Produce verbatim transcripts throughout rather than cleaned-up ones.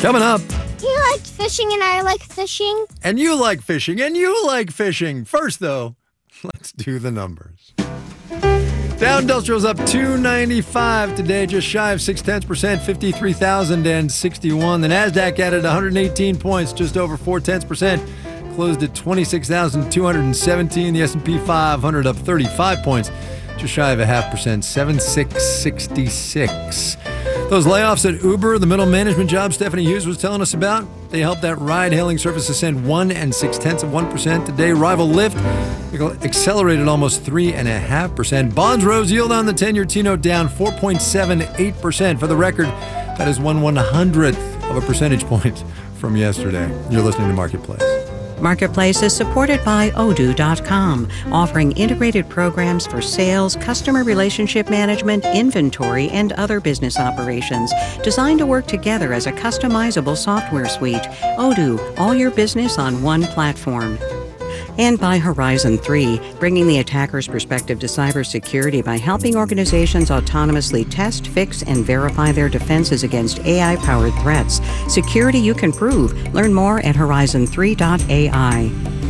Coming up. You like fishing and I like fishing. And you like fishing and you like fishing. First, though, let's do the numbers. Dow Industrial's up two ninety-five today, just shy of six tenths percent, fifty-three thousand sixty-one. The NASDAQ added one hundred eighteen points, just over four tenths percent, closed at twenty-six thousand two hundred seventeen. The S and P five hundred up thirty-five points, just shy of a half percent, seven six sixty-six. Those layoffs at Uber, the middle management job Stephanie Hughes was telling us about, they helped that ride-hailing service ascend one and six tenths of one percent today. Rival Lyft accelerated almost three and a half percent. Bonds rose, yield on the ten-year T-note down four point seven eight percent. For the record, that is one one hundredth of a percentage point from yesterday. You're listening to Marketplace. Marketplace is supported by Odoo dot com, offering integrated programs for sales, customer relationship management, inventory, and other business operations, designed to work together as a customizable software suite. Odoo, all your business on one platform. And by Horizon three, bringing the attacker's perspective to cybersecurity by helping organizations autonomously test, fix, and verify their defenses against A I-powered threats. Security you can prove. Learn more at horizon three dot A I.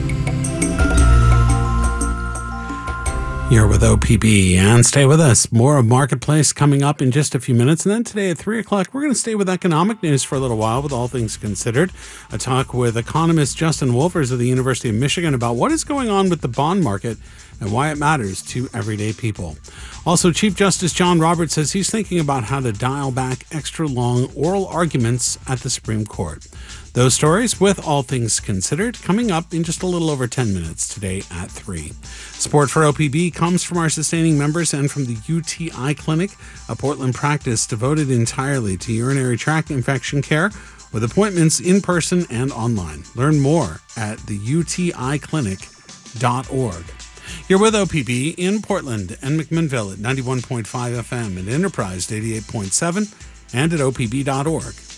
You're with O P B, and stay with us. More of Marketplace coming up in just a few minutes. And then today at three o'clock, we're going to stay with economic news for a little while with All Things Considered. A talk with economist Justin Wolfers of the University of Michigan about what is going on with the bond market and why it matters to everyday people. Also, Chief Justice John Roberts says he's thinking about how to dial back extra long oral arguments at the Supreme Court. Those stories with All Things Considered coming up in just a little over ten minutes today at three. Support for O P B comes from our sustaining members and from the U T I Clinic, a Portland practice devoted entirely to urinary tract infection care with appointments in person and online. Learn more at the U T I clinic dot org. You're with O P B in Portland and McMinnville at ninety-one point five F M and Enterprise at eighty-eight point seven and at O P B dot org.